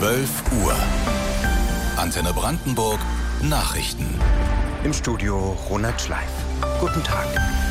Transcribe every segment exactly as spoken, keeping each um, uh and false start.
zwölf Uhr. Antenne Brandenburg Nachrichten. Im Studio Ronald Schleif. Guten Tag.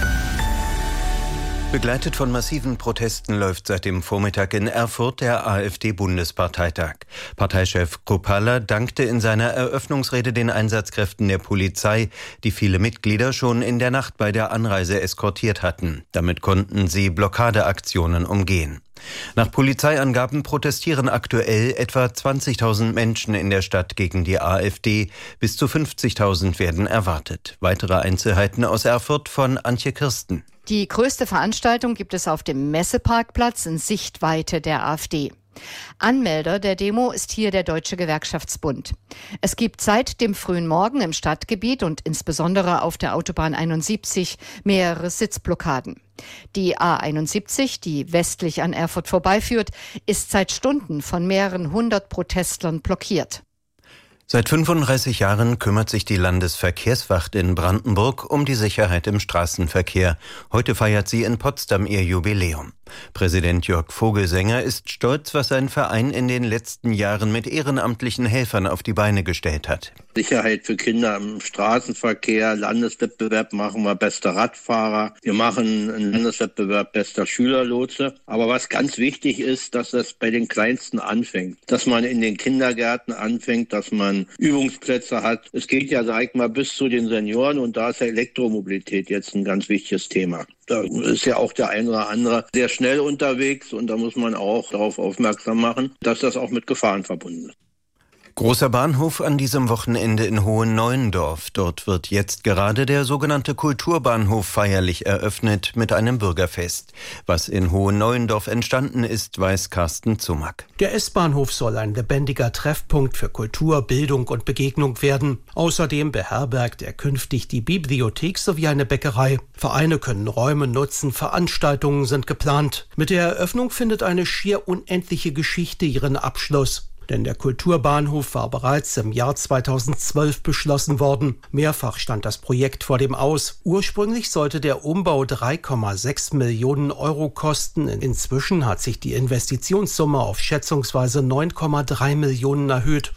Begleitet von massiven Protesten läuft seit dem Vormittag in Erfurt der AfD-Bundesparteitag. Parteichef Kruppalla dankte in seiner Eröffnungsrede den Einsatzkräften der Polizei, die viele Mitglieder schon in der Nacht bei der Anreise eskortiert hatten. Damit konnten sie Blockadeaktionen umgehen. Nach Polizeiangaben protestieren aktuell etwa zwanzigtausend Menschen in der Stadt gegen die AfD. Bis zu fünfzigtausend werden erwartet. Weitere Einzelheiten aus Erfurt von Antje Kirsten. Die größte Veranstaltung gibt es auf dem Messeparkplatz in Sichtweite der AfD. Anmelder der Demo ist hier der Deutsche Gewerkschaftsbund. Es gibt seit dem frühen Morgen im Stadtgebiet und insbesondere auf der Autobahn einundsiebzig mehrere Sitzblockaden. Die A einundsiebzig, die westlich an Erfurt vorbeiführt, ist seit Stunden von mehreren hundert Protestlern blockiert. Seit fünfunddreißig Jahren kümmert sich die Landesverkehrswacht in Brandenburg um die Sicherheit im Straßenverkehr. Heute feiert sie in Potsdam ihr Jubiläum. Präsident Jörg Vogelsänger ist stolz, was sein Verein in den letzten Jahren mit ehrenamtlichen Helfern auf die Beine gestellt hat. Sicherheit für Kinder im Straßenverkehr, Landeswettbewerb machen wir bester Radfahrer, wir machen einen Landeswettbewerb bester Schülerlotse. Aber was ganz wichtig ist, dass das bei den Kleinsten anfängt, dass man in den Kindergärten anfängt, dass man Übungsplätze hat. Es geht ja, sag ich mal, bis zu den Senioren und da ist Elektromobilität jetzt ein ganz wichtiges Thema. Da ist ja auch der ein oder andere sehr schnell unterwegs und da muss man auch darauf aufmerksam machen, dass das auch mit Gefahren verbunden ist. Großer Bahnhof an diesem Wochenende in Hohenneuendorf. Dort wird jetzt gerade der sogenannte Kulturbahnhof feierlich eröffnet mit einem Bürgerfest. Was in Hohenneuendorf entstanden ist, weiß Carsten Zumack. Der S-Bahnhof soll ein lebendiger Treffpunkt für Kultur, Bildung und Begegnung werden. Außerdem beherbergt er künftig die Bibliothek sowie eine Bäckerei. Vereine können Räume nutzen, Veranstaltungen sind geplant. Mit der Eröffnung findet eine schier unendliche Geschichte ihren Abschluss. Denn der Kulturbahnhof war bereits im Jahr zweitausendzwölf beschlossen worden. Mehrfach stand das Projekt vor dem Aus. Ursprünglich sollte der Umbau drei Komma sechs Millionen Euro kosten. Inzwischen hat sich die Investitionssumme auf schätzungsweise neun Komma drei Millionen erhöht.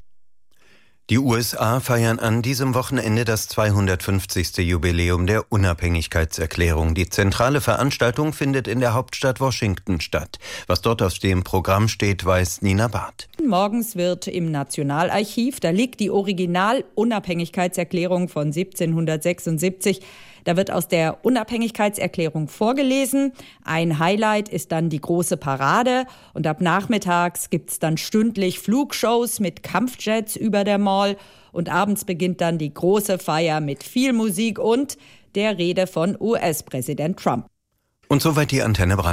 Die U S A feiern an diesem Wochenende das zweihundertfünfzigste Jubiläum der Unabhängigkeitserklärung. Die zentrale Veranstaltung findet in der Hauptstadt Washington statt. Was dort auf dem Programm steht, weiß Nina Barth. Morgens wird im Nationalarchiv, da liegt die Original-Unabhängigkeitserklärung von siebzehnhundertsechsundsiebzig. Da wird aus der Unabhängigkeitserklärung vorgelesen. Ein Highlight ist dann die große Parade. Und ab nachmittags gibt's dann stündlich Flugshows mit Kampfjets über der Mall. Und abends beginnt dann die große Feier mit viel Musik und der Rede von U S-Präsident Trump. Und soweit die Antenne Brandenburg.